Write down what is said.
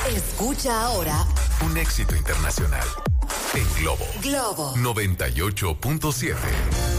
Escucha ahora un éxito internacional en Globo. Globo 98.7.